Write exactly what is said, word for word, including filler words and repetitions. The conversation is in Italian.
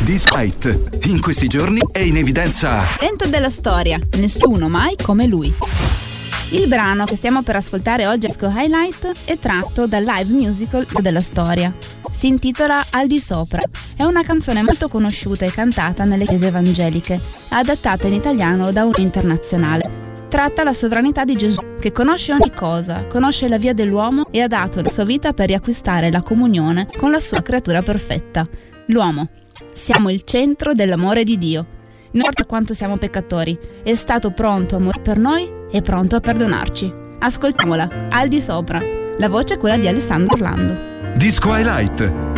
Disco Night. In questi giorni è in evidenza Talento della storia, nessuno mai come lui. Il brano che stiamo per ascoltare oggi a Disco Highlight è tratto dal live musical della storia. Si intitola Al di sopra. È una canzone molto conosciuta e cantata nelle chiese evangeliche, adattata in italiano da un internazionale. Tratta la sovranità di Gesù, che conosce ogni cosa, conosce la via dell'uomo e ha dato la sua vita per riacquistare la comunione con la sua creatura perfetta, l'uomo. Siamo il centro dell'amore di Dio. Non importa quanto siamo peccatori, è stato pronto a morire per noi e pronto a perdonarci. Ascoltiamola, Al di sopra. La voce è quella di Alessandro Orlando. Disco Highlight.